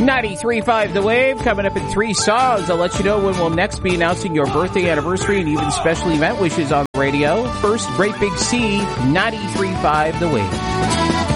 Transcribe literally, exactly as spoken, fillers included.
ninety-three point five The Wave, coming up in three songs. I'll let you know when we'll next be announcing your birthday, anniversary, and even special event wishes on the radio. First, Great Big C, ninety-three point five The Wave.